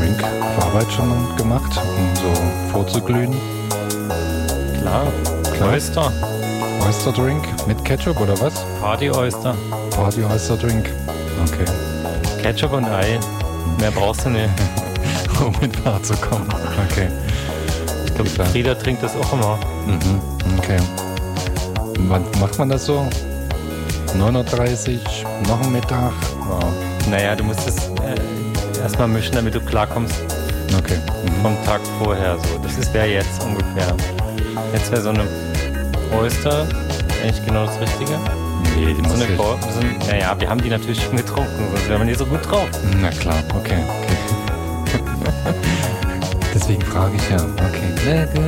Drink auf Arbeit schon gemacht, um so vorzuglühen? Klar. Oyster. Oyster Drink mit Ketchup oder was? Party Oyster. Party Oyster Drink. Okay. Ketchup und Ei. Mehr brauchst du nicht. Um mit Fahr zu kommen. Okay. Ich glaube, Frieda trinkt das auch immer. Mhm. Okay. Wann macht man das so? 9:30 Uhr, noch ein Mittag? Wow. Naja, du musst es erstmal mischen, damit du klarkommst Okay. vom Tag vorher. So. Das wäre jetzt ungefähr. Jetzt wäre so eine Oyster eigentlich genau das Richtige. Nee, die muss ich... Naja, wir haben die natürlich schon getrunken, sonst wären wir nicht so gut drauf. Na klar, okay. Deswegen frage ich ja. Okay.